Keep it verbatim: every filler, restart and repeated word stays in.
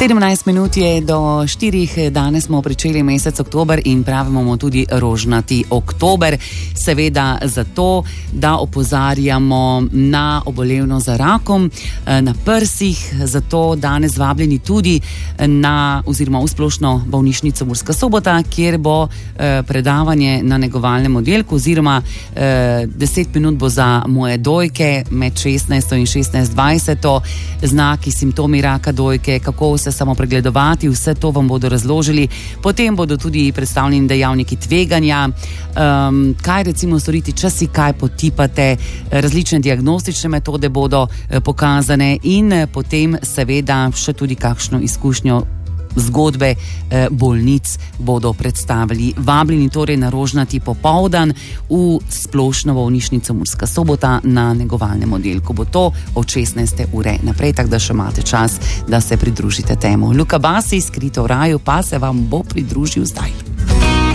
sedemnajst minut je do štirih, danes smo pričeli mesec oktober in pravimo mu tudi rožnati oktober. Seveda zato, da opozarjamo na obolevnost za rakom na prsih, zato danes vabljeni tudi na oziroma v splošno bolnišnico Murska Sobota, kjer bo eh, predavanje na negovalnem oddelku oziroma eh, deset minut bo za moje dojke med šestnajsto in šestnajst dvajset, znaki, simptomi raka dojke, kako se samo pregledovati, vse to vam bodo razložili. Potem bodo tudi predstavljeni dejavniki tveganja, um, kaj recimo storiti, če si kaj potipate, različne diagnostične metode bodo eh, pokazane in eh, potem seveda še tudi kakšno izkušnjo zgodbe eh, bolnic bodo predstavili. Vabljeni torej na rožnati popoldan v splošno bolnišnico Murska Sobota na negovalnem oddelku. Bo to od šestnajste ure naprej, tako da še imate čas, da se pridružite temu. Luka Basi, Skrito v raju, pa se vam bo pridružil zdaj.